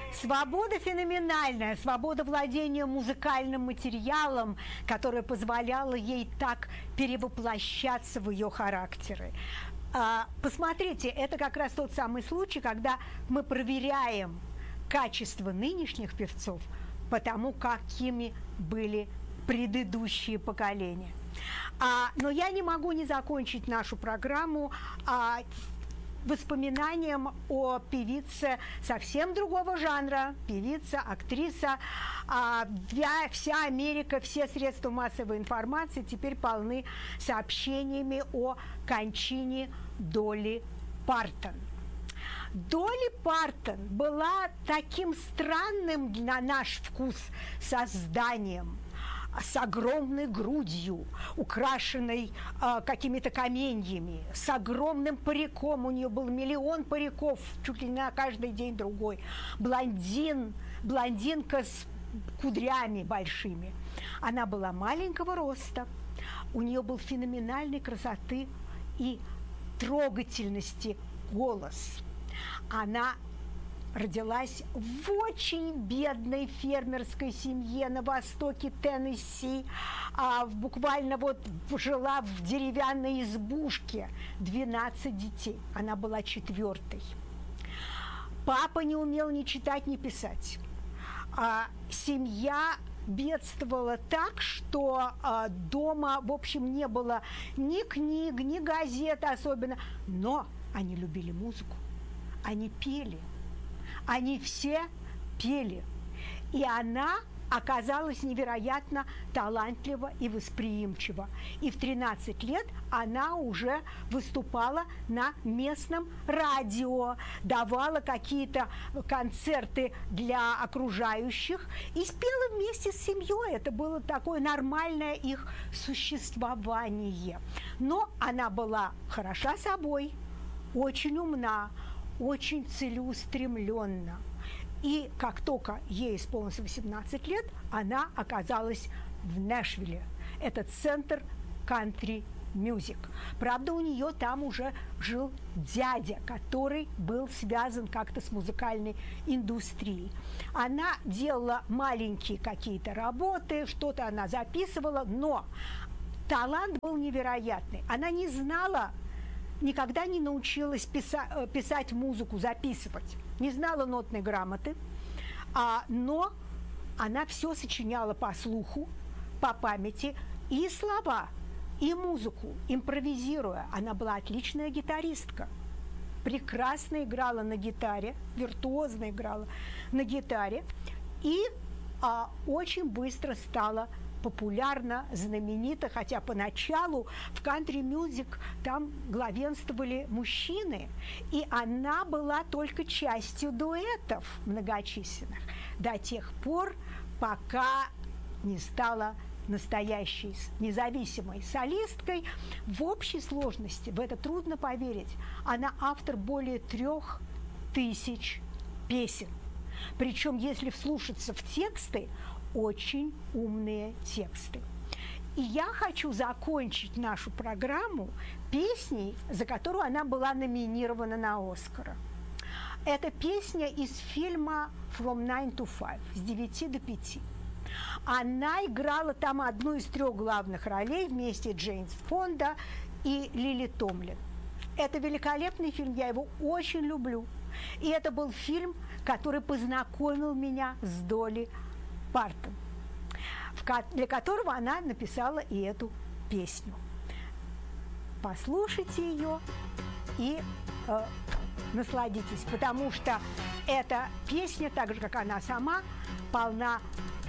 Свобода феноменальная, свобода владения музыкальным материалом, которая позволяла ей так перевоплощаться в ее характеры. Посмотрите, это как раз тот самый случай, когда мы проверяем качество нынешних певцов по тому, какими были предыдущие поколения. Но я не могу не закончить нашу программу воспоминанием о певице совсем другого жанра, певица, актриса. Вся Америка, все средства массовой информации теперь полны сообщениями о кончине Долли Партон. Долли Партон была таким странным на наш вкус созданием, с огромной грудью, украшенной какими-то каменьями, с огромным париком. У нее был миллион париков, чуть ли не на каждый день другой. Блондинка с кудрями большими. Она была маленького роста. У нее был феноменальной красоты и трогательности голос. Она родилась в очень бедной фермерской семье на востоке Теннесси, буквально жила в деревянной избушке, 12 детей. Она была 4-й. Папа не умел ни читать, ни писать. Семья бедствовала так, что дома, в общем, не было ни книг, ни газет особенно. Но они любили музыку, они пели. Они все пели. И она оказалась невероятно талантлива и восприимчива. И в 13 лет она уже выступала на местном радио, давала какие-то концерты для окружающих и спела вместе с семьей. Это было такое нормальное их существование. Но она была хороша собой, очень умна, очень целеустремленна. И как только ей исполнилось 18 лет, она оказалась в Нэшвилле. Это центр кантри-мюзик. Правда, у нее там уже жил дядя, который был связан как-то с музыкальной индустрией. Она делала маленькие какие-то работы, что-то она записывала, но талант был невероятный. Она не знала, никогда не научилась писать музыку, записывать. Не знала нотной грамоты, но она все сочиняла по слуху, по памяти, и слова, и музыку, импровизируя. Она была отличная гитаристка, прекрасно играла на гитаре, виртуозно играла на гитаре, и очень быстро стала популярна, знаменита, хотя поначалу в кантри-мюзик там главенствовали мужчины, и она была только частью дуэтов многочисленных до тех пор, пока не стала настоящей независимой солисткой. В общей сложности, в это трудно поверить, она автор более 3000 песен. Причем, если вслушаться в тексты, очень умные тексты. И я хочу закончить нашу программу песней, за которую она была номинирована на Оскара. Это песня из фильма «From 9 to 5», с 9 до 5. Она играла там одну из 3 главных ролей вместе с Джеймс Фонда и Лили Томлин. Это великолепный фильм, я его очень люблю. И это был фильм, который познакомил меня с Долли Партон, для которого она написала и эту песню. Послушайте ее и насладитесь, потому что эта песня, так же, как она сама, полна